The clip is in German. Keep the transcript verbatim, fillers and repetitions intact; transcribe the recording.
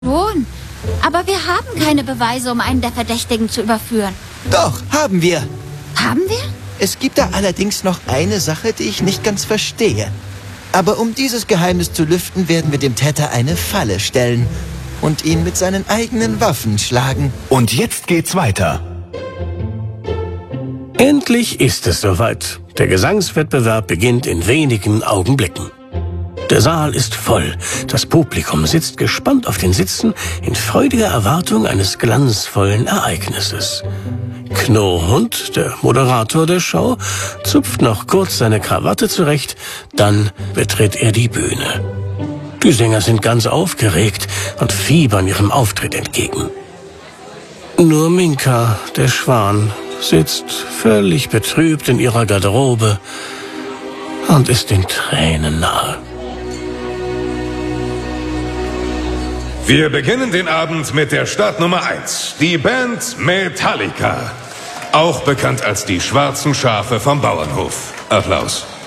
Schon. Aber wir haben keine Beweise, um einen der Verdächtigen zu überführen. Doch, haben wir. Haben wir? Es gibt da allerdings noch eine Sache, die ich nicht ganz verstehe. Aber um dieses Geheimnis zu lüften, werden wir dem Täter eine Falle stellen und ihn mit seinen eigenen Waffen schlagen. Und jetzt geht's weiter. Endlich ist es soweit. Der Gesangswettbewerb beginnt in wenigen Augenblicken. Der Saal ist voll. Das Publikum sitzt gespannt auf den Sitzen in freudiger Erwartung eines glanzvollen Ereignisses. Knurrhund, der Moderator der Show, zupft noch kurz seine Krawatte zurecht, dann betritt er die Bühne. Die Sänger sind ganz aufgeregt und fiebern ihrem Auftritt entgegen. Nur Minka, der Schwan, sitzt völlig betrübt in ihrer Garderobe und ist den Tränen nahe. Wir beginnen den Abend mit der Startnummer eins, die Band Metallica. Auch bekannt als die schwarzen Schafe vom Bauernhof. Applaus.